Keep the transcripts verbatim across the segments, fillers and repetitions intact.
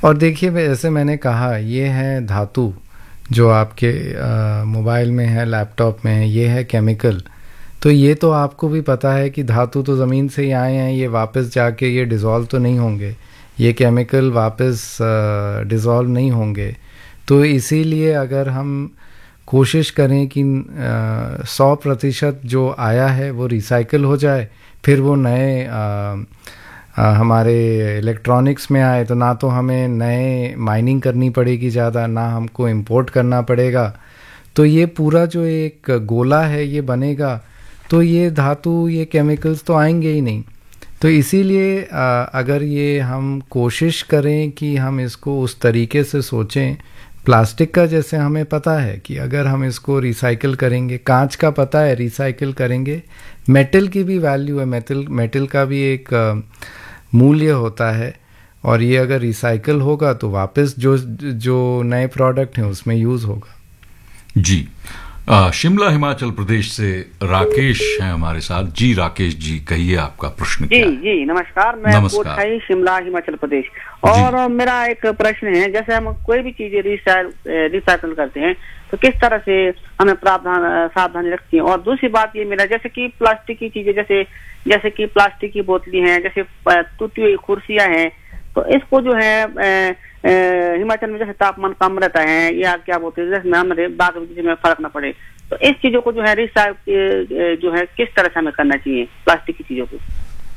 और देखिए, जैसे मैंने कहा, ये है धातु जो आपके मोबाइल में है, लैपटॉप में है, ये है केमिकल। तो ये तो आपको भी पता है कि धातु तो ज़मीन से ही आए हैं, ये वापस जाके ये डिज़ोल्व तो नहीं होंगे, ये केमिकल वापस डिज़ोल्व नहीं होंगे। तो इसीलिए अगर हम कोशिश करें कि सौ प्रतिशत जो आया है वो रिसाइकल हो जाए, फिर वो नए आ, आ, हमारे इलेक्ट्रॉनिक्स में आए, तो ना तो हमें नए माइनिंग करनी पड़ेगी ज़्यादा, ना हमको इंपोर्ट करना पड़ेगा। तो ये पूरा जो एक गोला है ये बनेगा, तो ये धातु, ये केमिकल्स तो आएंगे ही नहीं। तो इसीलिए अगर ये हम कोशिश करें कि हम इसको उस तरीके से सोचें, प्लास्टिक का जैसे हमें पता है कि अगर हम इसको रिसाइकिल करेंगे, कांच का पता है रिसाइकिल करेंगे, मेटल की भी वैल्यू है, मेटल मेटल का भी एक मूल्य होता है, और ये अगर रिसाइकिल होगा तो वापस जो जो नए प्रोडक्ट हैं उसमें यूज़ होगा। जी, आ, शिमला हिमाचल प्रदेश से राकेश हैं हमारे साथ। जी राकेश जी, कहिए आपका प्रश्न जी। क्या है? जी नमस्कार, मैं कोटखाई, शिमला हिमाचल प्रदेश। और मेरा एक प्रश्न है, जैसे हम कोई भी चीजें रिसाइकल करते हैं तो किस तरह से हमें प्रावधान सावधानी रखती है। और दूसरी बात ये मेरा, जैसे कि प्लास्टिक की चीजें, जैसे जैसे कि प्लास्टिक की बोतली हैं, जैसे टूटी हुई कुर्सियां हैं, तो इसको जो है ए, ए, हिमाचल में जैसे तापमान कम रहता है, या क्या बोलते हैं, जैसे हमारे बाग बगीचे में फर्क ना पड़े, तो इस चीजों को जो है रिसाइकिल जो है किस तरह से हमें करना चाहिए प्लास्टिक की चीजों को।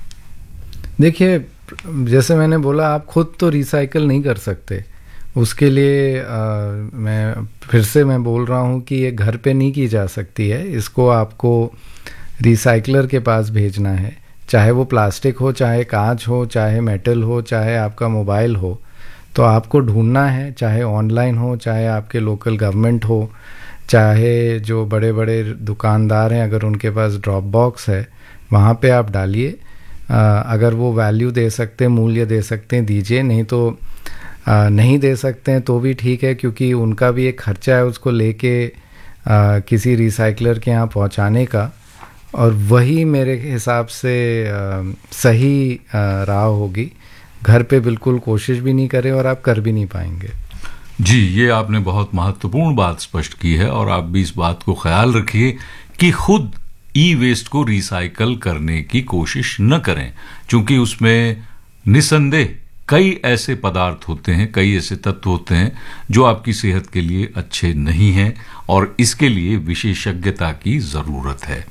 देखिए, जैसे मैंने बोला, आप खुद तो रिसाइकिल नहीं कर सकते, उसके लिए आ, मैं फिर से मैं बोल रहा हूँ कि ये घर पे नहीं की जा सकती है, इसको आपको रिसाइकलर के पास भेजना है, चाहे वो प्लास्टिक हो, चाहे कांच हो, चाहे मेटल हो, चाहे आपका मोबाइल हो। तो आपको ढूंढना है, चाहे ऑनलाइन हो, चाहे आपके लोकल गवर्नमेंट हो, चाहे जो बड़े बड़े दुकानदार हैं अगर उनके पास ड्रॉप बॉक्स है, वहाँ पे आप डालिए। अगर वो वैल्यू दे सकते हैं, मूल्य दे सकते हैं, दीजिए, नहीं तो आ, नहीं दे सकते हैं तो भी ठीक है, क्योंकि उनका भी एक खर्चा है उसको लेके आ, किसी रिसाइकलर के यहाँ पहुँचाने का, और वही मेरे हिसाब से आ, सही आ, राह होगी। घर पे बिल्कुल कोशिश भी नहीं करें और आप कर भी नहीं पाएंगे। जी, ये आपने बहुत महत्वपूर्ण बात स्पष्ट की है, और आप भी इस बात को ख्याल रखिए कि खुद ई वेस्ट को रिसाइकल करने की कोशिश न करें, क्योंकि उसमें निसंदेह कई ऐसे पदार्थ होते हैं, कई ऐसे तत्व होते हैं जो आपकी सेहत के लिए अच्छे नहीं हैं, और इसके लिए विशेषज्ञता की जरूरत है।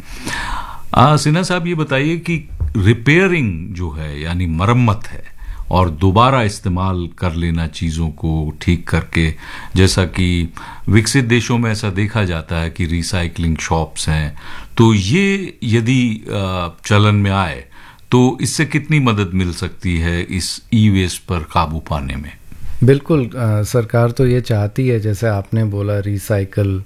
आ, सिन्हा साहब, ये बताइए कि रिपेयरिंग जो है, यानी मरम्मत है, और दोबारा इस्तेमाल कर लेना चीज़ों को ठीक करके, जैसा कि विकसित देशों में ऐसा देखा जाता है कि रिसाइकलिंग शॉप्स हैं, तो ये यदि चलन में आए तो इससे कितनी मदद मिल सकती है इस ई वेस्ट पर काबू पाने में? बिल्कुल, आ, सरकार तो ये चाहती है, जैसे आपने बोला, रिसाइकल,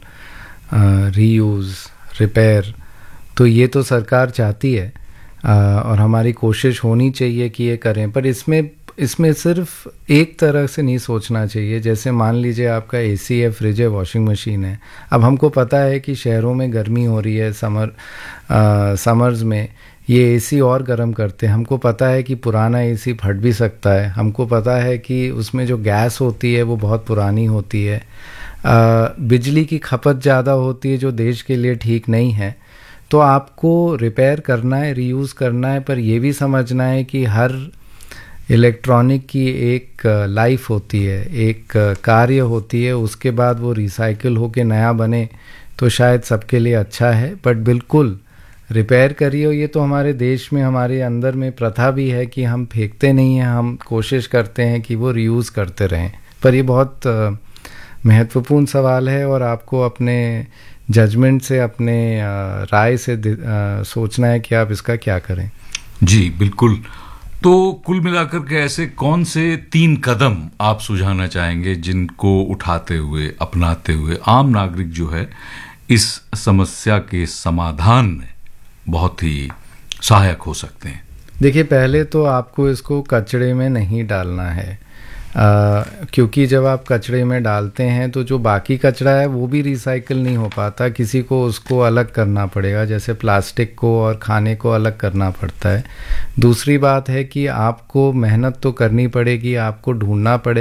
रीयूज़, रिपेयर, तो ये तो सरकार चाहती है, आ, और हमारी कोशिश होनी चाहिए कि ये करें। पर इसमें इसमें सिर्फ एक तरह से नहीं सोचना चाहिए। जैसे मान लीजिए आपका एसी है, फ्रिज है, वॉशिंग मशीन है। अब हमको पता है कि शहरों में गर्मी हो रही है, समर आ, समर्स में ये एसी और गर्म करते हैं। हमको पता है कि पुराना एसी फट भी सकता है, हमको पता है कि उसमें जो गैस होती है वो बहुत पुरानी होती है, आ, बिजली की खपत ज़्यादा होती है जो देश के लिए ठीक नहीं है। तो आपको रिपेयर करना है, रीयूज़ करना है, पर यह भी समझना है कि हर इलेक्ट्रॉनिक की एक लाइफ होती है, एक कार्य होती है, उसके बाद वो रिसाइकिल होके नया बने तो शायद सबके लिए अच्छा है। बट बिल्कुल रिपेयर करिए। ये तो हमारे देश में, हमारे अंदर में प्रथा भी है कि हम फेंकते नहीं हैं, हम कोशिश करते हैं कि वो रीयूज़ करते रहें। पर ये बहुत महत्वपूर्ण सवाल है, और आपको अपने जजमेंट से, अपने राय से सोचना है कि आप इसका क्या करें। जी बिल्कुल। तो कुल मिलाकर के ऐसे कौन से तीन कदम आप सुझाना चाहेंगे जिनको उठाते हुए, अपनाते हुए आम नागरिक जो है इस समस्या के समाधान में बहुत ही सहायक हो सकते हैं? देखिए, पहले तो आपको इसको कचरे में नहीं डालना है, आ, क्योंकि जब आप कचरे में डालते हैं तो जो बाकी कचरा है वो भी रिसाइकिल नहीं हो पाता, किसी को उसको अलग करना पड़ेगा, जैसे प्लास्टिक को और खाने को अलग करना पड़ता है। दूसरी बात है कि आपको मेहनत तो करनी पड़ेगी, आपको ढूंढना पड़ेगा